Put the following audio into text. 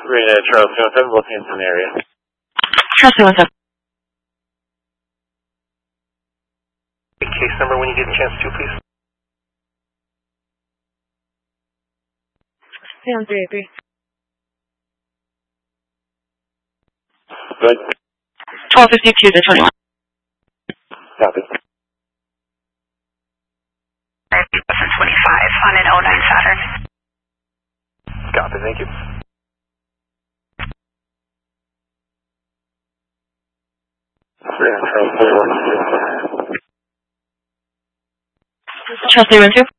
Charles 217, Wolfhampton area. Charles 217. Case number when you get a chance to, please. 313. Good. 1252 to 21. Copy. 25 on an 09 Saturn. Copy, thank you. Charles 312. Charles 312.